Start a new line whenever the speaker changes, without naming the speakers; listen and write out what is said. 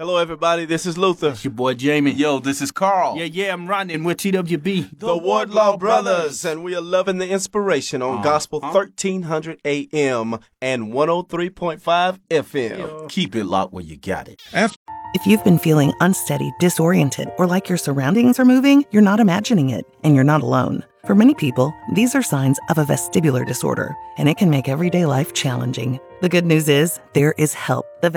Hello, everybody. This is Luther.
It's your boy Jamie.
Yo, this is Carl.
Yeah, I'm Rodney, and we're TWB.
The Wardlaw Brothers. And we are loving the inspiration on Gospel 1300 AM and 103.5 FM.
Keep it locked where you got it.
If you've been feeling unsteady, disoriented, or like your surroundings are moving, you're not imagining it, and you're not alone. For many people, these are signs of a vestibular disorder, and it can make everyday life challenging. The good news is there is help. The